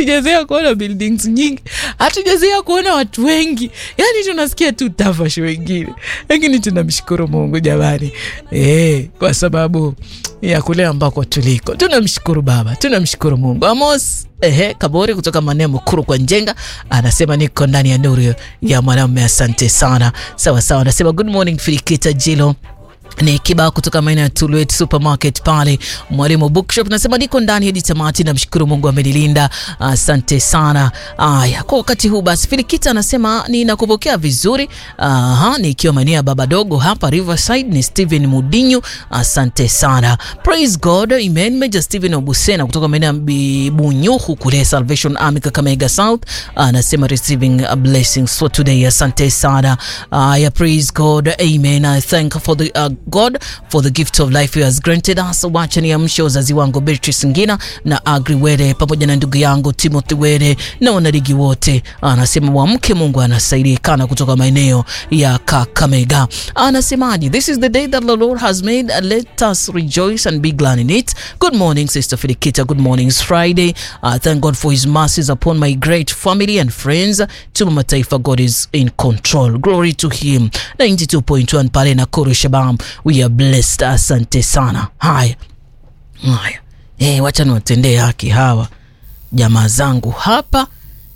hatujazoea kuona buildings nyingi, hatujazoea kuona watu wengi. Yani tunasikia tu tafash wengine. Lakini tunamshukuru Mungu jamani. Kwa sababu ya kule ambako tuliko. Tunamshukuru Baba, tunamshukuru Mungu. Amos Kabori kutoka Maneno Mkuru kwa Njenga anasema niko ndani ya nuru ya mwanamume. Asante sana. Sawa sawa. Anasema good morning Filikita Jilo. Ni kibao kutoka maeneo ya Tulwet Supermarket pale Mwalimu Bookshop. Nasema niko ndani hadi tamati, namshukuru Mungu amenilinda. Asante sana. Kwa wakati huu basi Filikita anasema ninakupokea vizuri. Nikiwa maeneo ya Baba Dogo hapa Riverside. Ni Steven Mudinyu. Asante sana. Praise God. Amen. Major Steven Obusena kutoka maeneo ya Bunyuhu kule Salvation Army Kakamega South. Anasema receiving blessings for today. Asante sana. Praise God. Amen. I thank for the God for the gift of life he has granted us. Wacha niamshe wazazi wangu Beatrice Ngina na Agri Were pamoja na ndugu yangu Timothy Were na wanarigi wote. Anasema waamke, Mungu anasaidia kana kutoka maeneo ya Kakamega. Anasemaje? This is the day that the Lord has made. Let us rejoice and be glad in it. Good morning Sister Filikita. Good morning. It's Friday. Thank God for his mercies upon my great family and friends. To Mataifa, God is in control. Glory to him. 92.1 pale na Kuru Shabam. We are blessed. Asante sana. Haya. Wacha niwatendee haki hawa jamaa zangu hapa.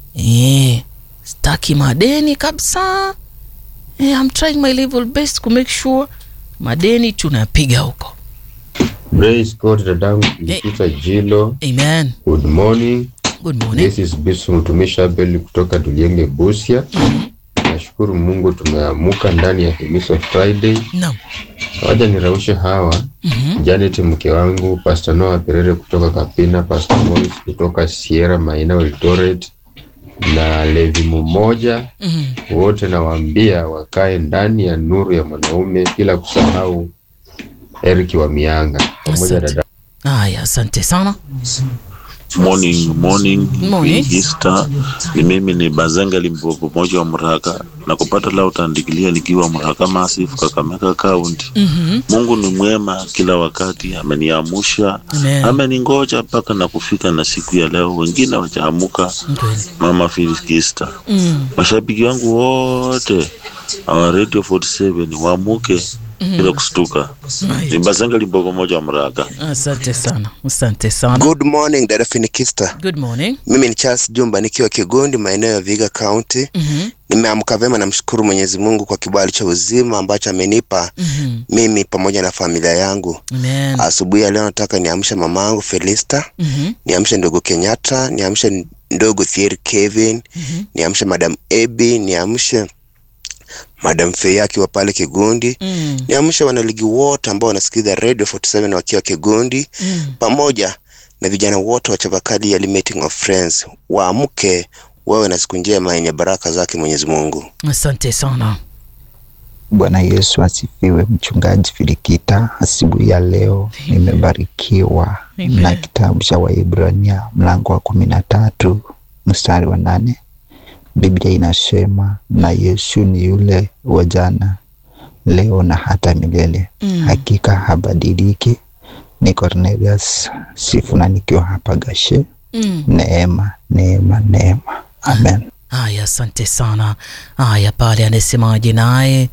Staki madeni kabisa. I'm trying my level best to make sure madeni tunapiga huko. Praise God, dadangu Filikita Jilo. Amen. Good morning. Good morning. This is Bisu Mtumisha Beli kutoka Dulienge Busia. Nashukuru Mungu tumeamuka ndani ya Himiso Friday. Naam. Waja niraushe hawa. Janet mke wangu, Pastor Noah Perere kutoka Kapina, Pastor Morris kutoka Sierra Maina Eldoret na Levi mmoja. Wote nawaambia wakae ndani ya nuru ya mwanaume, bila kusahau Eric wa Mianga. Pamoja dada. Asante sana. Morning. Easter. Mimi ni Bazanga Limpopo moja wa Muraka na kupata la utandikilia nikiwa Muraka Massive Kakamega County. Mungu ni mwema kila wakati, ameniamusha, ameningoja mpaka na kufika na siku ya leo. Wengine wajaamuka. Mama Filikista. Mashabiki wangu wote wa Radio 47 waamuke bila kustuka. Ni Bazanga Limpopo moja wa Muraka. Asante sana. Asante sana. Good morning dada Filikista. Good morning. Mimi ni Charles Jumba nikiwa Kigondi maeneo ya Viga County. Nimeamka vema, namshukuru Mwenyezi Mungu kwa kibali cha uzima ambacho amenipa mimi pamoja na familia yangu. Amen. Asubuhi leo nataka niamshe mamangu Felista, niamshe ndugu Kenyatta, niamshe ndugu Thierry Kevin, niamshe Madam Ebi, niamshe Madam Feyaki wa pale Kigondi, niamshe wanaligi wote ambao wanasikiza Radio 47 wakiwa Kigondi, pamoja na vijana wote wa Chavakali ya Meeting of Friends. Waamke wewe na siku njema yenye baraka zake Mwenyezi Mungu. Asante sana. Bwana Yesu asifiwe. Mchungaji Filikita, asubuhi ya leo nimebarikiwa na kitabu cha Waebrania mlango wa 13 mstari wa 8. Biblia inasema na Yesu ni yule wa jana, leo na hata milele. Hakika habadiliki. Ni Cornelius Sifuna nikiwa hapa Gashe. Neema. Amen. Asante sana. Pale anasemaje naye?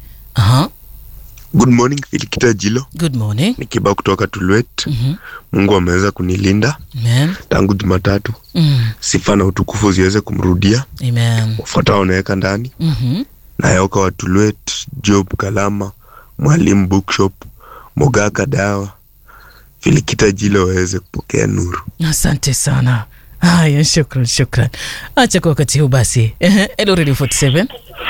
Good morning Filikita Jilo. Good morning. Nikibao kutoka Tulwet. Mungu ameweza kunilinda. Amen. Tangu Jumatatu. Sifa na utukufu ziweze kumrudia. Amen. Ufuatao naweka ndani. Na yoka wa Tulwet, Job Kalama, Mwalimu Bookshop, Mogaka Dawa. Filikita Jilo waweze kupokea nuru. Asante sana. Shukran. Acha kwa wakati huu basi. Hello Radio 47.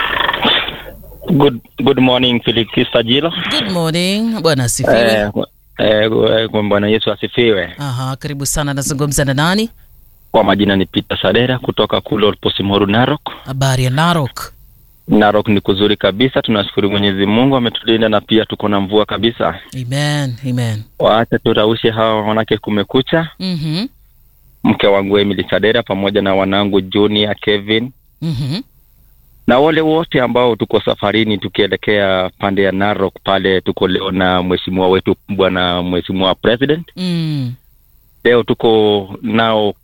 Good morning Filikita Jilo. Good morning. Bwana asifiwe. Bwana Yesu asifiwe. Karibu sana. Nazungumza na nani? Kwa majina ni Peter Sadera kutoka Kulor Posimoru Narok. Habari ya Narok? Narok ni kuzuri kabisa, tunashukuru Mwenyezi Mungu ametulinda na pia tuko na mvua kabisa. Amen. Waacha turaushe hawa wanake kumekucha. Mke wangu Emily Sadera pamoja na wanangu Junior Kevin. Na wale wote ambao tuko safarini tukielekea pande ya Narok pale, tuko leo na mheshimiwa wetu bwana mheshimiwa president. Leo tuko nao